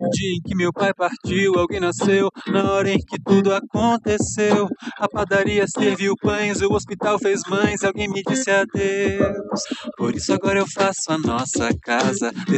No dia em que meu pai partiu, alguém nasceu. Na hora em que tudo aconteceu, a padaria serviu pães, o hospital fez mães, alguém me disse adeus. Por isso agora eu faço a nossa casa